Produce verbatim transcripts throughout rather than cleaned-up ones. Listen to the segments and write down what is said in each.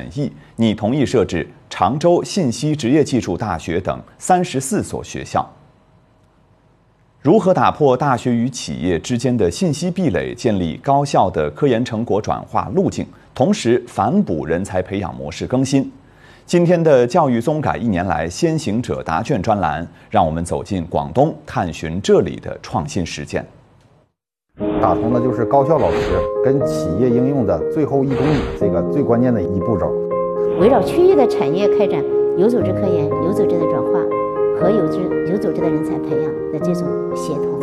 亿，拟同意设置常州信息职业技术大学等三十四所学校。如何打破大学与企业之间的信息壁垒，建立高效的科研成果转化路径，同时反哺人才培养模式更新？今天的教育综改一年来先行者答卷专栏，让我们走进广东，探寻这里的创新实践。 打通的就是高校老师跟企业应用的最后一公里这个最关键的一步骤。 围绕区域的产业开展有组织科研、有组织的转化和有组有组织的人才培养的这种协同。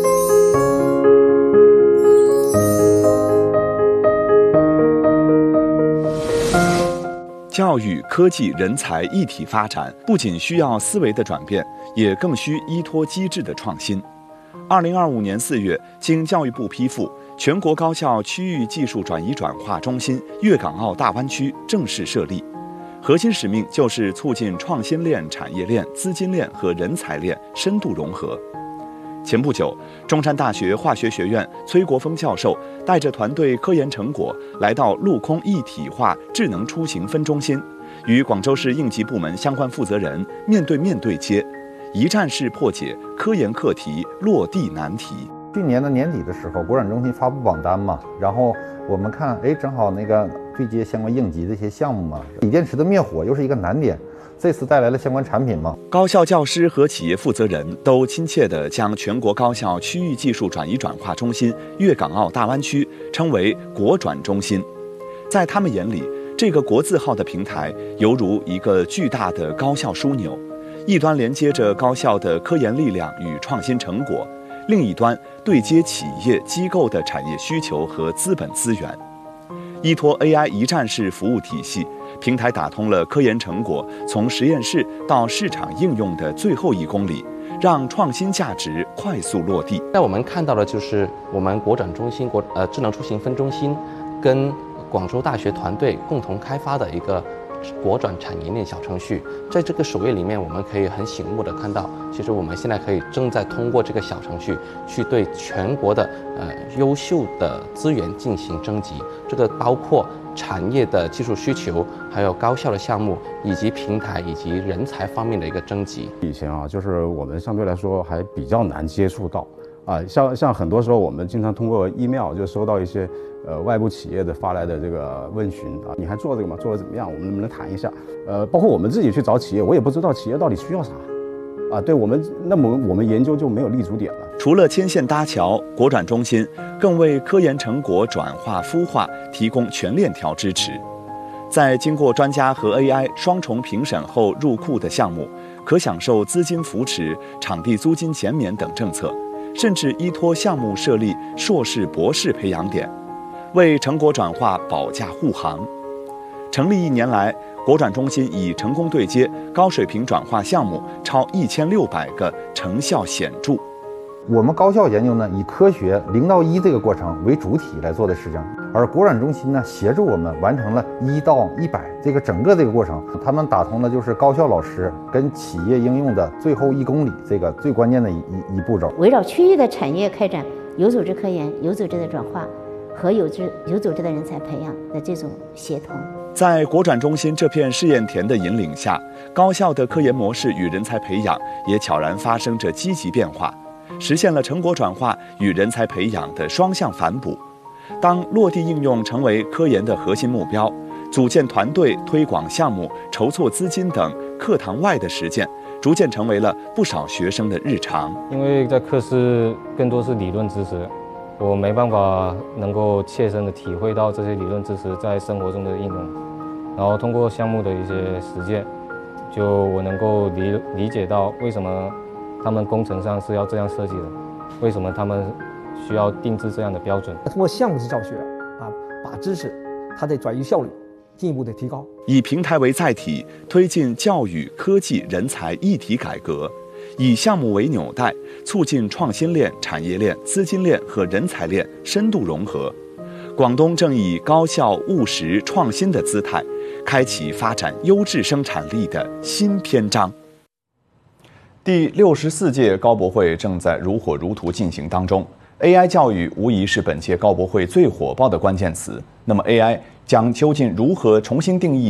教育、科技、人才一体发展，不仅需要思维的转变，也更需依托机制的创新。二零二五年四月，经教育部批复，全国高校区域技术转移转化中心粤港澳大湾区正式设立。核心使命就是促进创新链、产业链、资金链和人才链深度融合。前不久，中山大学化学学院崔国峰教授带着团队科研成果来到陆空一体化智能出行分中心，与广州市应急部门相关负责人面对面对接，一站式破解科研课题落地难题。 去年的年底的时候，国转中心发布榜单嘛，然后我们看，哎，正好那个对接相关应急的一些项目嘛，锂电池的灭火又是一个难点。这次带来了相关产品吗？ 高校教师和企业负责人都亲切地将全国高校区域技术转移转化中心粤港澳大湾区称为国转中心。在他们眼里，这个国字号的平台犹如一个巨大的高校枢纽，一端连接着高校的科研力量与创新成果，另一端对接企业机构的产业需求和资本资源。依托 A I 一站式服务体系，平台打通了科研成果从实验室到市场应用的最后一公里，让创新价值快速落地。 那我们看到的就是我们国转中心国呃智能出行分中心跟广州大学团队共同开发的一个国转产业链小程序。在这个首页里面，我们可以很醒目的看到，其实我们现在可以正在通过这个小程序去对全国的呃优秀的资源进行征集，这个包括产业的技术需求，还有高校的项目，以及平台以及人才方面的一个征集。 以前啊，就是我们相对来说还比较难接触到啊，像像很多时候我们经常通过 email 就收到一些呃外部企业的发来的这个问询啊，你还做这个吗？做得怎么样？我们能不能谈一下？呃，包括我们自己去找企业，我也不知道企业到底需要啥。啊，对我们，那么我们研究就没有立足点了。 除了牵线搭桥，国转中心更为科研成果转化孵化提供全链条支持。在经过专家和 A I 双重评审后入库的项目，可享受资金扶持、场地租金减免等政策，甚至依托项目设立硕士、博士培养点，为成果转化保驾护航。成立一年来，国转中心已成功对接高水平转化项目超一千六百个，成效显著。 我们高校研究呢，以科学零到一这个过程为主体来做的事情，而国转中心呢，协助我们完成了一到一百这个整个这个过程。他们打通的就是高校老师跟企业应用的最后一公里这个最关键的一一一步骤。 围绕区域的产业开展有组织科研、有组织的转化和有组有组织的人才培养的这种协同。 在国转中心这片试验田的引领下，高校的科研模式与人才培养也悄然发生着积极变化，实现了成果转化与人才培养的双向反哺。当落地应用成为科研的核心目标，组建团队、推广项目、筹措资金等课堂外的实践，逐渐成为了不少学生的日常。 因为在课室更多是理论知识，我没办法能够切身的体会到这些理论知识在生活中的应用，然后通过项目的一些实践，就我能够理理解到为什么他们工程上是要这样设计的，为什么他们需要定制这样的标准。 通过项目式教学啊，把知识它的转移效率进一步的提高， 以平台为载体，推进教育、科技、人才一体改革。以项目为纽带，促进创新链、产业链、资金链和人才链深度融合。广东正以高效、务实、创新的姿态，开启发展优质生产力的新篇章。第六十四届高博会正在如火如荼进行当中。A I 教育无疑是本届高博会最火爆的关键词。那么 A I 将究竟如何重新定义